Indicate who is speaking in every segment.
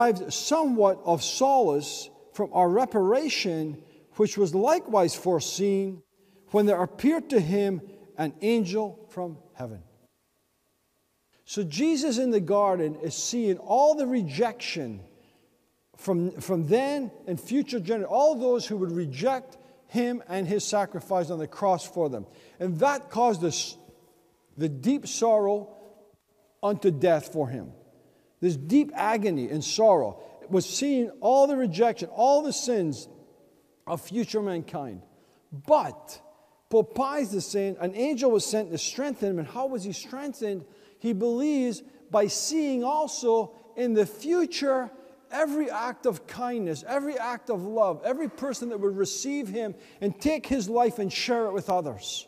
Speaker 1: somewhat of solace from our reparation, which was likewise foreseen when there appeared to him an angel from heaven. So Jesus in the garden is seeing all the rejection from then and future generations, all those who would reject him and his sacrifice on the cross for them. And that caused the deep sorrow unto death for him. This deep agony and sorrow was seeing all the rejection, all the sins of future mankind. But Pope Pius is saying an angel was sent to strengthen him. And how was he strengthened? He believes by seeing also in the future every act of kindness, every act of love, every person that would receive him and take his life and share it with others.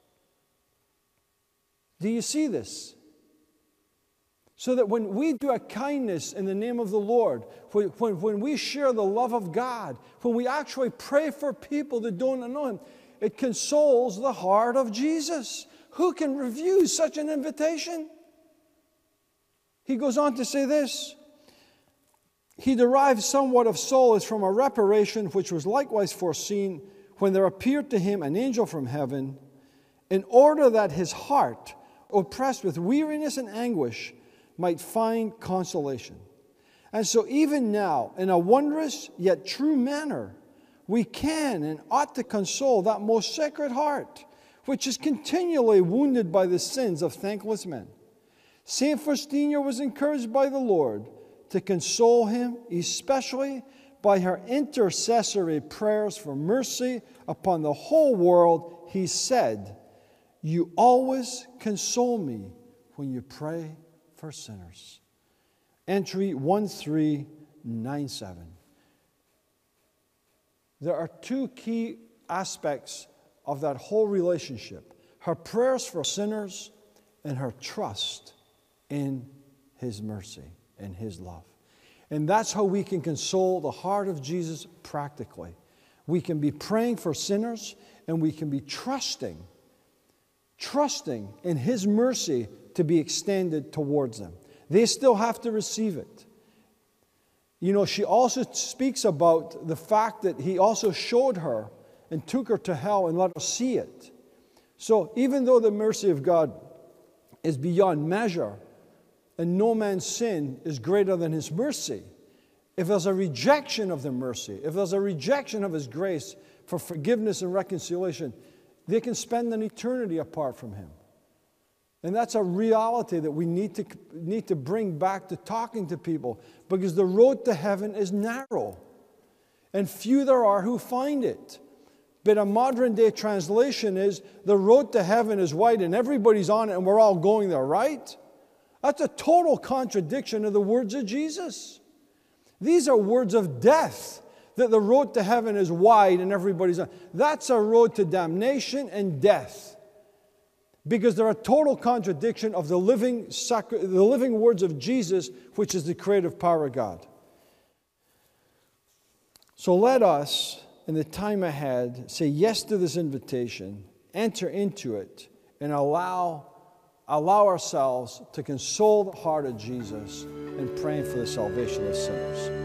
Speaker 1: Do you see this? So that when we do a kindness in the name of the Lord, when we share the love of God, when we actually pray for people that don't know him, it consoles the heart of Jesus. Who can refuse such an invitation? He goes on to say this. He derived somewhat of solace from a reparation which was likewise foreseen when there appeared to him an angel from heaven, in order that his heart, oppressed with weariness and anguish, might find consolation. And so even now, in a wondrous yet true manner, we can and ought to console that most sacred heart, which is continually wounded by the sins of thankless men. Saint Faustina was encouraged by the Lord to console him, especially by her intercessory prayers for mercy upon the whole world. He said, "You always console me when you pray for sinners." Entry 1397. There are two key aspects of that whole relationship: her prayers for sinners and her trust in his mercy and his love. And that's how we can console the heart of Jesus practically. We can be praying for sinners, and we can be trusting in his mercy to be extended towards them. They still have to receive it. You know, she also speaks about the fact that he also showed her and took her to hell and let her see it. So even though the mercy of God is beyond measure, and no man's sin is greater than his mercy, if there's a rejection of the mercy, if there's a rejection of his grace for forgiveness and reconciliation, they can spend an eternity apart from him. And that's a reality that we need to bring back to talking to people, because the road to heaven is narrow, and few there are who find it. But a modern day translation is, the road to heaven is wide and everybody's on it and we're all going there, right? That's a total contradiction of the words of Jesus. These are words of death, that the road to heaven is wide and everybody's on. That's a road to damnation and death, because they're a total contradiction of the living words of Jesus, which is the creative power of God. So let us, in the time ahead, say yes to this invitation, enter into it, and allow ourselves to console the heart of Jesus in praying for the salvation of sinners.